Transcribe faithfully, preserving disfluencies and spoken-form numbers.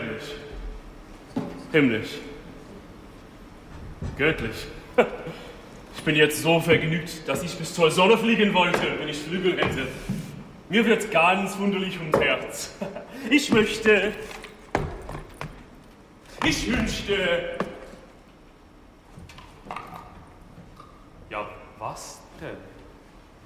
herrlich, himmlisch, göttlich. Ich bin jetzt so vergnügt, dass ich bis zur Sonne fliegen wollte, wenn ich Flügel hätte. Mir wird ganz wunderlich ums Herz. Ich möchte, ich wünschte. Ja, was denn?